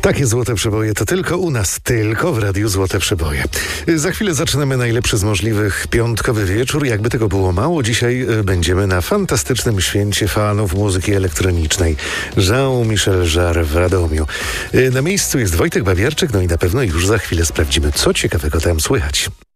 Takie Złote Przeboje to tylko u nas, tylko w Radiu Złote Przeboje. Za chwilę zaczynamy najlepszy z możliwych piątkowy wieczór. Jakby tego było mało, dzisiaj będziemy na fantastycznym święcie fanów muzyki elektronicznej. Jean-Michel Jarre w Radomiu. Na miejscu jest Wojtek Babiarczyk, no i na pewno już za chwilę sprawdzimy, co ciekawego tam słychać.